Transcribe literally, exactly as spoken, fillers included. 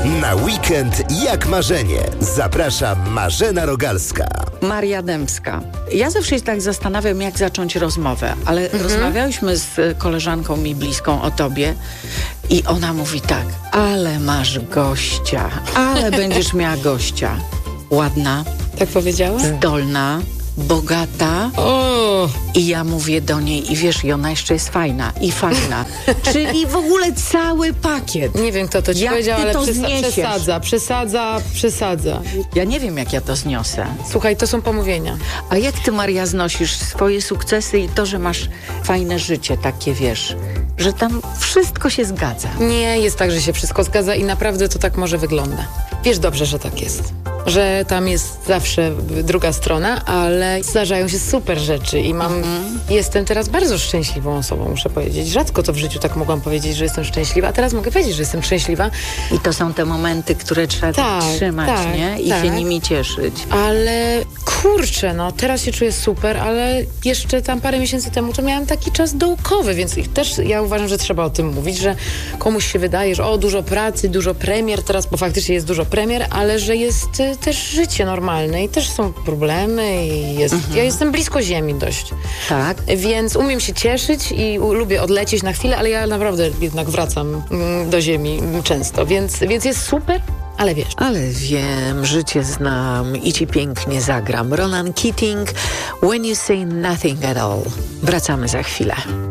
Na weekend jak marzenie. Zaprasza Marzena Rogalska. Maria Dębska. Ja zawsze się tak zastanawiam, jak zacząć rozmowę, ale mhm. rozmawiałyśmy z koleżanką mi bliską o tobie i ona mówi tak, ale masz gościa, ale będziesz miała gościa. Ładna. Tak powiedziała? Zdolna, bogata. O! I ja mówię do niej, i wiesz, i ona jeszcze jest fajna, i fajna. Czyli w ogóle cały pakiet. Nie wiem, kto to ci Jak powiedział, ty ale to przesa- zniesiesz? przesadza, przesadza, przesadza. Ja nie wiem, jak ja to zniosę. Słuchaj, to są pomówienia. A jak ty, Maria, znosisz swoje sukcesy i to, że masz fajne życie, takie, wiesz, że tam wszystko się zgadza? Nie jest tak, że się wszystko zgadza i naprawdę to tak może wygląda. Wiesz dobrze, że tak jest. Że tam jest zawsze druga strona, ale zdarzają się super rzeczy i mam, mhm. jestem teraz bardzo szczęśliwą osobą, muszę powiedzieć. Rzadko to w życiu tak mogłam powiedzieć, że jestem szczęśliwa, a teraz mogę powiedzieć, że jestem szczęśliwa. I to są te momenty, które trzeba tak, trzymać, tak, nie? I tak. się nimi cieszyć. Ale kurczę, no teraz się czuję super, ale jeszcze tam parę miesięcy temu to miałam taki czas dołkowy, więc ich też ja uważam, że trzeba o tym mówić, że komuś się wydaje, że o, dużo pracy, dużo premier teraz, bo faktycznie jest dużo premier, ale że jest y, też życie normalne i też są problemy i jest, mhm. ja jestem blisko ziemi dość. Tak. Więc umiem się cieszyć i u, lubię odlecieć na chwilę, ale ja naprawdę jednak wracam mm, do ziemi mm, często, więc, więc jest super. Ale wiesz. Ale wiem, życie znam i ci pięknie zagram. Ronan Keating, When You Say Nothing at All. Wracamy za chwilę.